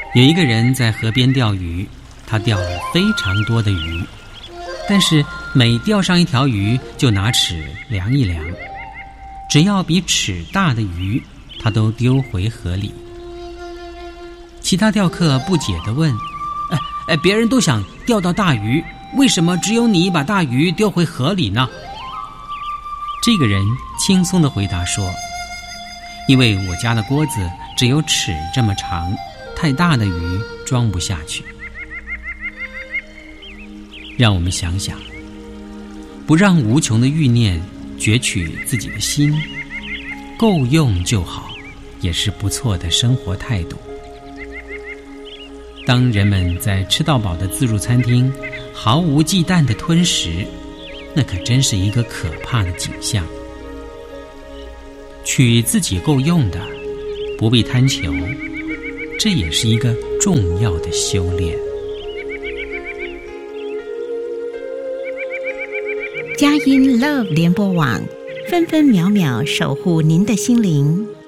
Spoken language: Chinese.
有一个人在河边钓鱼，他钓了非常多的鱼，但是每钓上一条鱼就拿尺量一量，只要比尺大的鱼，他都丢回河里。其他钓客不解地问：别人都想钓到大鱼，为什么只有你把大鱼丢回河里呢？这个人轻松地回答说：因为我家的锅子只有尺这么长，太大的鱼装不下去。让我们想想，不让无穷的欲念攫取自己的心，够用就好，也是不错的生活态度。当人们在吃到饱的自助餐厅毫无忌惮地吞食，那可真是一个可怕的景象。取自己够用的，不必贪求，这也是一个重要的修炼。 佳音 Love 联播网，分分秒秒守护您的心灵。